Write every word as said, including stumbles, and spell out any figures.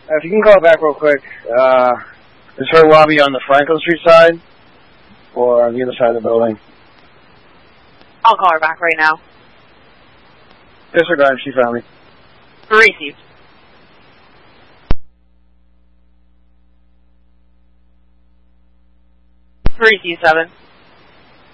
if you can call back real quick, uh, is her lobby on the Franklin Street side or on the other side of the building? I'll call her back right now. Disregard, she found me. Received. Received, seven.